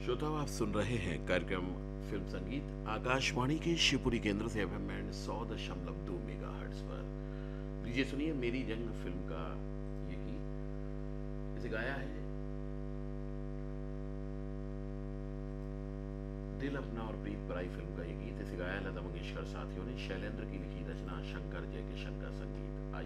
श्रोताओ, आप सुन रहे हैं कार्यक्रम फिल्म संगीत आकाशवाणी के शिवपुरी केंद्र से एफएम बैंड 100.2 मेगाहर्ट्ज पर। लीजिए सुनिए मेरी जंग फिल्म का ये गीत। इसे गाया है दिल अपना और प्रीत पराई फिल्म का ये गीत। इसे गाया लता मंगेशकर साथियों ने। शैलेंद्र की लिखी रचना, शंकर जयकिशन का संगीत।